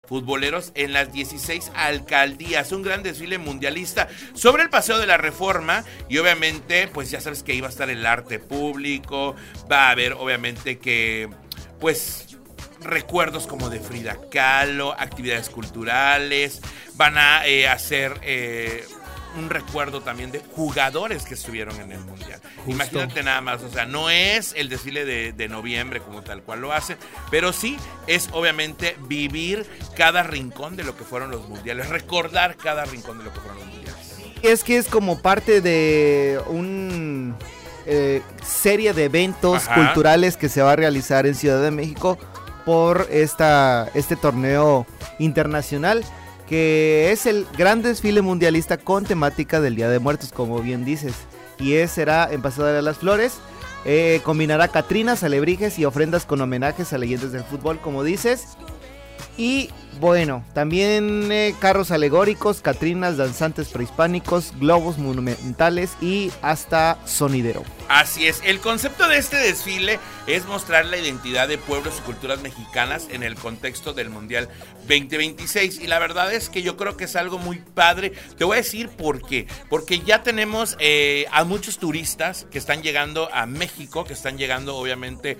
futboleros en las 16 alcaldías. Un gran desfile mundialista sobre el Paseo de la Reforma y obviamente, pues ya sabes que iba a estar el arte público, va a haber obviamente que, pues, recuerdos como de Frida Kahlo, actividades culturales, van a hacer un recuerdo también de jugadores que estuvieron en el Mundial. Justo. Imagínate nada más, o sea, no es el desfile de noviembre como tal cual lo hacen, pero sí es obviamente vivir cada rincón de lo que fueron los Mundiales, recordar cada rincón de lo que fueron los Mundiales. Es que es como parte de un serie de eventos culturales que se va a realizar en Ciudad de México por este torneo internacional, que es el gran desfile mundialista con temática del Día de Muertos, como bien dices, y será en Paseo de las Flores. Combinará catrinas, alebrijes y ofrendas con homenajes a leyendas del fútbol, como dices. Y bueno, también carros alegóricos, catrinas, danzantes prehispánicos, globos monumentales y hasta sonidero. Así es, el concepto de este desfile es mostrar la identidad de pueblos y culturas mexicanas en el contexto del Mundial 2026 y la verdad es que yo creo que es algo muy padre. Te voy a decir por qué, porque ya tenemos a muchos turistas que están llegando a México, que están llegando obviamente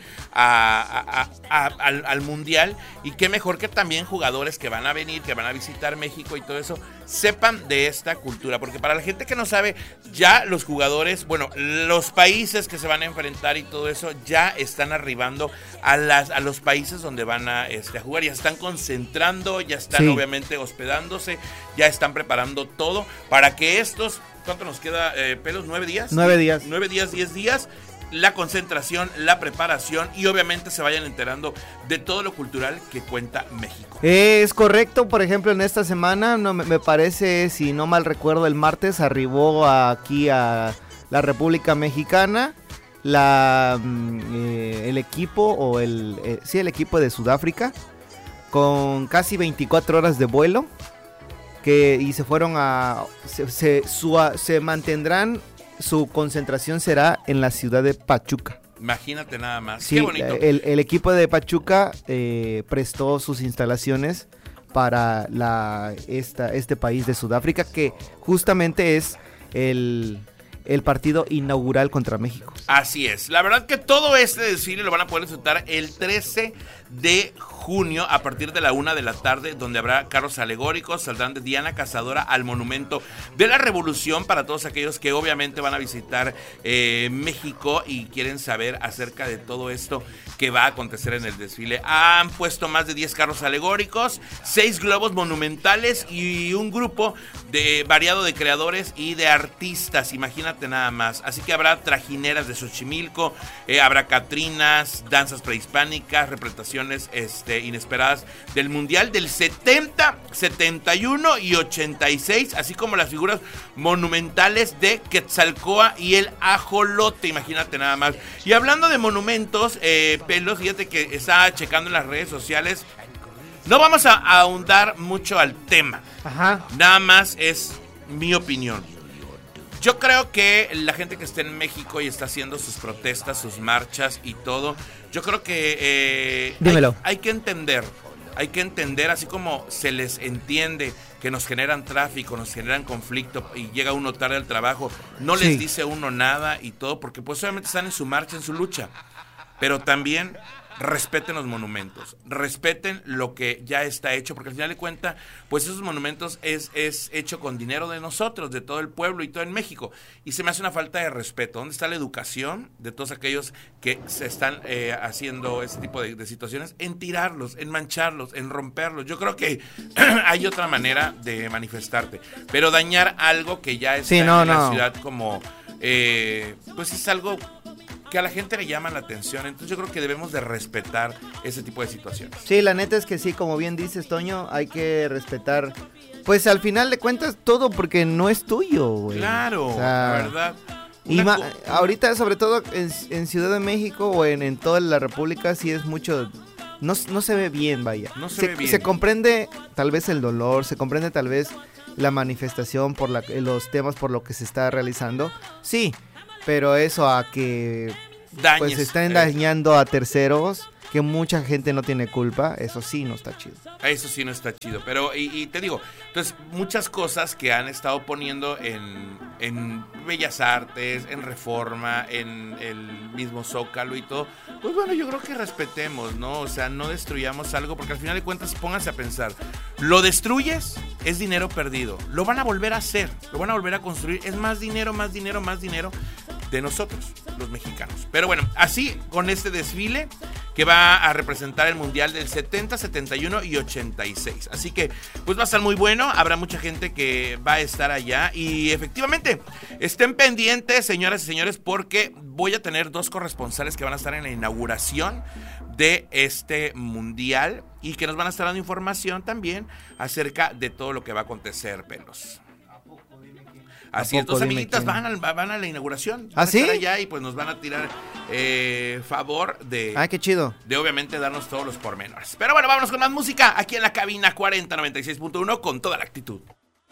al Mundial, y qué mejor que también jugadores que van a venir, que van a visitar México y todo eso, sepan de esta cultura, porque para la gente que no sabe, ya los jugadores, bueno, los países que se van a enfrentar y todo eso ya están arribando a los países donde van a jugar, ya están concentrando, ya están obviamente hospedándose, ya están preparando todo para que estos, ¿cuánto nos queda, Pelos? ¿9 días? 9 días. 9 días, 10 días. La concentración, la preparación y obviamente se vayan enterando de todo lo cultural que cuenta México. Es correcto, por ejemplo en esta semana, me parece, si no mal recuerdo, el martes arribó aquí a la República Mexicana el equipo el equipo de Sudáfrica con casi 24 horas de vuelo y se fueron se mantendrán. Su concentración será en la ciudad de Pachuca. Imagínate nada más. Sí, qué bonito. El equipo de Pachuca prestó sus instalaciones para este país de Sudáfrica, que justamente es el partido inaugural contra México. Así es. La verdad que todo este desfile lo van a poder disfrutar el 13 de junio a partir de la 1 de la tarde, donde habrá carros alegóricos, saldrán de Diana Cazadora al Monumento de la Revolución para todos aquellos que obviamente van a visitar México y quieren saber acerca de todo esto que va a acontecer en el desfile. Han puesto más de 10 carros alegóricos, 6 globos monumentales y un grupo variado de creadores y de artistas, imagínate nada más. Así que habrá trajineras de Xochimilco, habrá catrinas, danzas prehispánicas, representaciones inesperadas del Mundial del 70, 71 y 86, así como las figuras monumentales de Quetzalcóatl y el ajolote, imagínate nada más. Y hablando de monumentos, Pelos, fíjate que estaba checando en las redes sociales. No vamos a ahondar mucho al tema. Ajá. Nada más es mi opinión. Yo creo que la gente que está en México y está haciendo sus protestas, sus marchas y todo, yo creo que dímelo. Hay que entender, así como se les entiende que nos generan tráfico, nos generan conflicto y llega uno tarde al trabajo, no les dice uno nada y todo, porque pues obviamente están en su marcha, en su lucha, pero también respeten los monumentos, respeten lo que ya está hecho, porque al final de cuentas, pues esos monumentos es hecho con dinero de nosotros, de todo el pueblo y todo en México, y se me hace una falta de respeto. ¿Dónde está la educación de todos aquellos que se están haciendo este tipo de situaciones? En tirarlos, en mancharlos, en romperlos. Yo creo que hay otra manera de manifestarte, pero dañar algo que ya está en la ciudad como, pues es algo que a la gente le llama la atención, entonces yo creo que debemos de respetar ese tipo de situaciones. Sí, la neta es que sí, como bien dices, Toño, hay que respetar, pues al final de cuentas todo, porque no es tuyo, güey. Claro, o sea, la verdad. Y ahorita, sobre todo en Ciudad de México o en toda la República, sí es mucho, no se ve bien, vaya. No se ve bien. Se comprende tal vez el dolor, se comprende tal vez la manifestación por los temas por lo que se está realizando, sí. Pero eso a que dañes, pues estén dañando a terceros, que mucha gente no tiene culpa, eso sí no está chido. Eso sí no está chido, pero y te digo, entonces muchas cosas que han estado poniendo en Bellas Artes, en Reforma, en el mismo Zócalo y todo, pues bueno, yo creo que respetemos, ¿no? O sea, no destruyamos algo, porque al final de cuentas, pónganse a pensar, lo destruyes, es dinero perdido, lo van a volver a hacer, lo van a volver a construir, es más dinero de nosotros, los mexicanos. Pero bueno, así con este desfile que va a representar el Mundial del 70, 71 y 86. Así que pues va a estar muy bueno, habrá mucha gente que va a estar allá y efectivamente estén pendientes, señoras y señores, porque voy a tener 2 corresponsales que van a estar en la inauguración de este Mundial y que nos van a estar dando información también acerca de todo lo que va a acontecer, pelos. Así es, 2 amiguitas van a la inauguración. ¿Ah, sí? Van a estar allá y pues nos van a tirar favor de... ¡Ay, qué chido! De obviamente darnos todos los pormenores. Pero bueno, vámonos con más música aquí en la cabina 4096.1 con toda la actitud.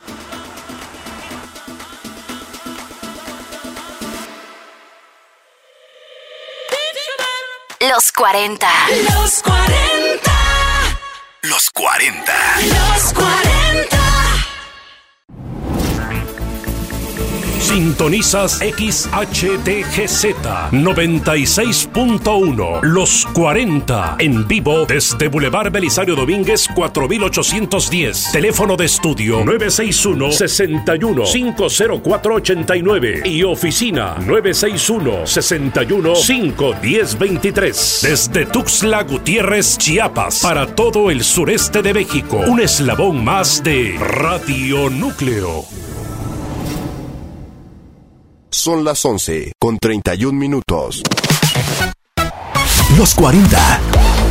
Los 40. Los 40. Los 40. Los 40. Sintonizas XHTGZ 96.1 Los 40 en vivo desde Boulevard Belisario Domínguez 4810. Teléfono de estudio 961-61-50489 y oficina 961-61-51023. Desde Tuxtla Gutiérrez, Chiapas, para todo el sureste de México. Un eslabón más de Radio Núcleo. Son las 11:31. Los 40.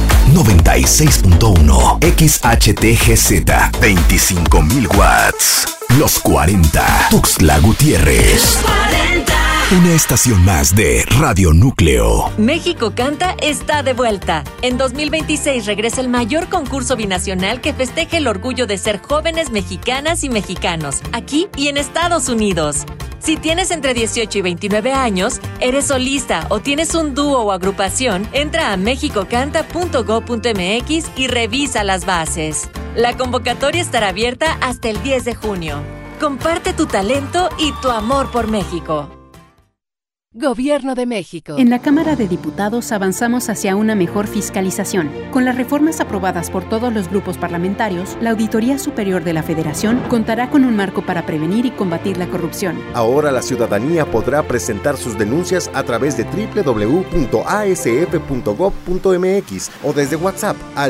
96.1 XHTGZ 25,000 watts. Los 40. Tuxtla Gutiérrez. Una estación más de Radio Núcleo. México Canta está de vuelta. En 2026 regresa el mayor concurso binacional que festeje el orgullo de ser jóvenes mexicanas y mexicanos, aquí y en Estados Unidos. Si tienes entre 18 y 29 años, eres solista o tienes un dúo o agrupación, entra a mexicocanta.gov.mx y revisa las bases. La convocatoria estará abierta hasta el 10 de junio. Comparte tu talento y tu amor por México. Gobierno de México. En la Cámara de Diputados avanzamos hacia una mejor fiscalización. Con las reformas aprobadas por todos los grupos parlamentarios, la Auditoría Superior de la Federación contará con un marco para prevenir y combatir la corrupción. Ahora la ciudadanía podrá presentar sus denuncias a través de www.asf.gov.mx o desde WhatsApp al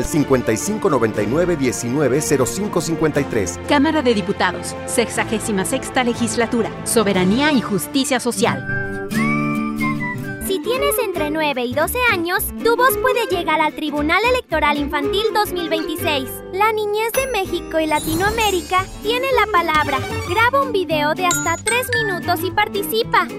5599-190553. Cámara de Diputados, 66ª Legislatura, Soberanía y Justicia Social. Si tienes entre 9 y 12 años, tu voz puede llegar al Tribunal Electoral Infantil 2026. La niñez de México y Latinoamérica tiene la palabra. Graba un video de hasta 3 minutos y participa.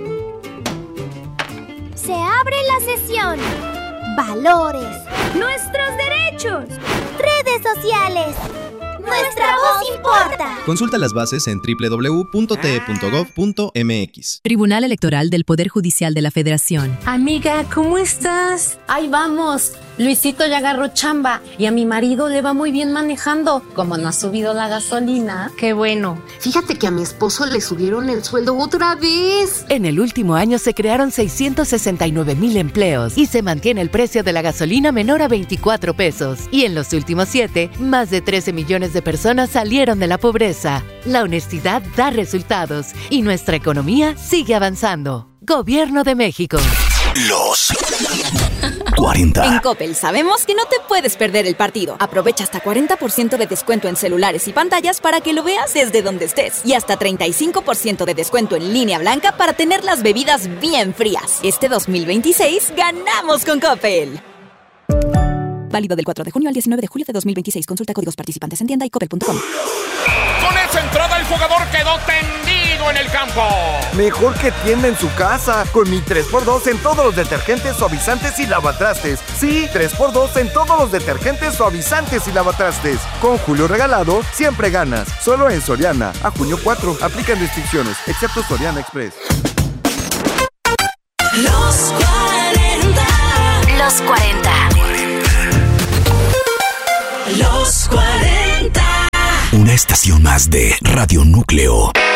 Se abre la sesión. Valores. Nuestros derechos. Redes sociales. ¡Nuestra voz importa! Consulta las bases en www.te.gov.mx. Tribunal Electoral del Poder Judicial de la Federación. Amiga, ¿cómo estás? Ahí vamos. Luisito ya agarró chamba y a mi marido le va muy bien manejando. Como no ha subido la gasolina. Qué bueno. Fíjate que a mi esposo le subieron el sueldo otra vez. En el último año se crearon 669,000 empleos y se mantiene el precio de la gasolina menor a 24 pesos. Y en los últimos 7, más de 13 millones de personas salieron de la pobreza. La honestidad da resultados y nuestra economía sigue avanzando. Gobierno de México. Los 40. En Coppel sabemos que no te puedes perder el partido. Aprovecha hasta 40% de descuento en celulares y pantallas para que lo veas desde donde estés. Y hasta 35% de descuento en línea blanca para tener las bebidas bien frías. Este 2026 ganamos con Coppel. Válido del 4 de junio al 19 de julio de 2026. Consulta códigos participantes en tienda y coppel.com. Con esa entrada el jugador quedó tendido en el campo. Mejor que tienda en su casa. Con mi 3x2 en todos los detergentes, suavizantes y lavatrastes. Sí, 3x2 en todos los detergentes, suavizantes y lavatrastes. Con Julio regalado, siempre ganas. Solo en Soriana. A junio 4. Aplican restricciones, excepto Soriana Express. Los 40. Los 40. Los 40. Una estación más de Radio Núcleo.